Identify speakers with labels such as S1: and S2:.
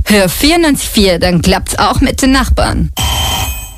S1: Hör 94.4, dann klappt's auch mit den Nachbarn.